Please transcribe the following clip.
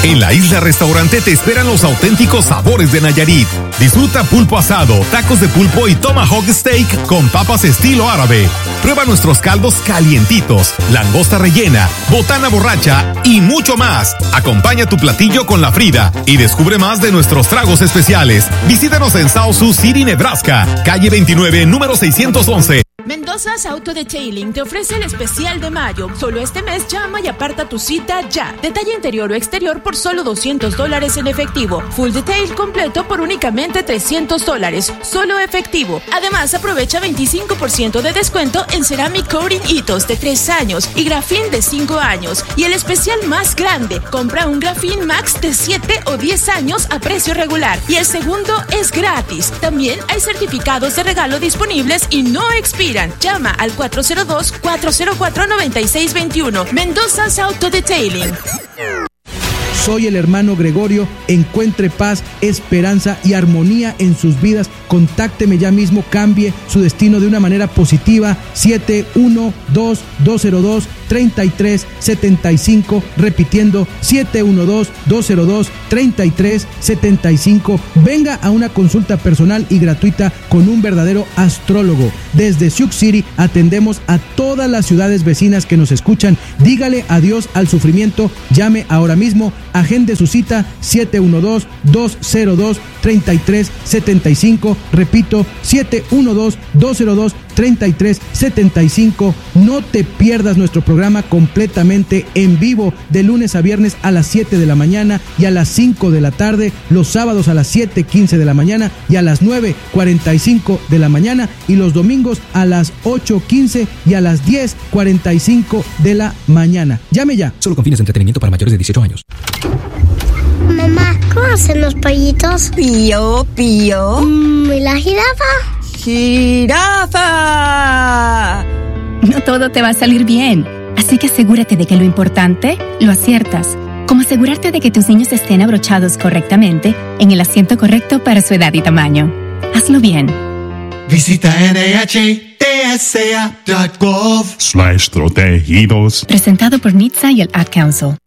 En la Isla Restaurante te esperan los auténticos sabores de Nayarit. Disfruta pulpo asado, tacos de pulpo y tomahawk steak con papas estilo árabe. Prueba nuestros caldos calientitos, langosta rellena, botana borracha y mucho más. Acompaña tu platillo con la Frida y descubre más de nuestros tragos especiales. Visítanos en South Sioux City, Nebraska, calle 29, número 611. Mendoza's Auto Detailing te ofrece el especial de mayo. Solo este mes llama y aparta tu cita ya. Detalle interior o exterior por solo $200 en efectivo. Full detail completo por únicamente $300. Solo efectivo. Además, aprovecha 25% de descuento en Ceramic Coating Hitos de 3 años y Grafin de 5 años. Y el especial más grande, compra un Grafin Max de 7 o 10 años a precio regular. Y el segundo es gratis. También hay certificados de regalo disponibles y no expiran. Llama al 402-404-9621. Mendoza's Auto Detailing. Soy el hermano Gregorio. Encuentre paz, esperanza y armonía en sus vidas. Contácteme ya mismo. Cambie su destino de una manera positiva. 712-202-3375. Repitiendo, 712-202-3375. Venga a una consulta personal y gratuita con un verdadero astrólogo. Desde Sioux City atendemos a todas las ciudades vecinas que nos escuchan. Dígale adiós al sufrimiento. Llame ahora mismo. Agende su cita 712-202-3375. Repito, 712-202-3375. No te pierdas nuestro programa completamente en vivo de lunes a viernes a las 7 de la mañana y a las 5 de la tarde, los sábados a las 7:15 de la mañana y a las 9:45 de la mañana y los domingos a las 8:15 y a las 10:45 de la mañana. Llame ya. Solo con fines de entretenimiento para mayores de 18 años. Mamá, ¿cómo hacen los pollitos? Pío, pío. ¿Y la jirafa? ¡Jirafa! No todo te va a salir bien, así que asegúrate de que lo importante lo aciertas, como asegurarte de que tus niños estén abrochados correctamente en el asiento correcto para su edad y tamaño. Hazlo bien. Visita NHTSA.gov/protegidos. Presentado por NHTSA y el Ad Council.